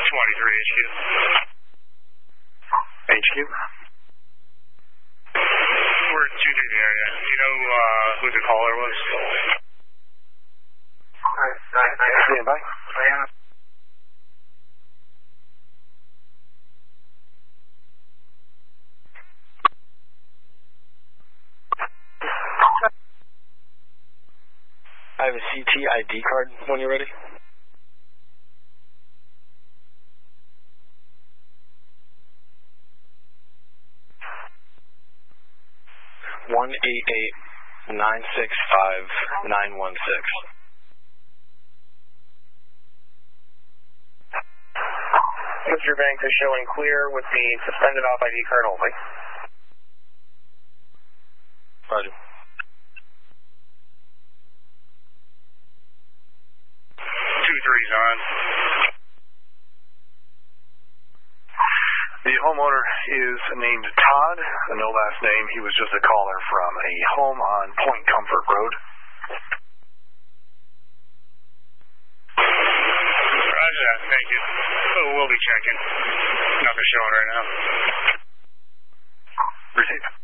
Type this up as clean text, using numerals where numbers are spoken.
HQ. HQ? We're 2-3 the area. Do you know who the caller was? Stand by. I have a CT ID card when you're ready. 188-965-916. Mr. Banks is showing clear with the suspended off ID card only. Roger. 2-3's on. The homeowner is named Todd, no last name. He was just a caller from a home on Point Comfort Road. Roger that, thank you. We'll be checking. Nothing showing right now. Received.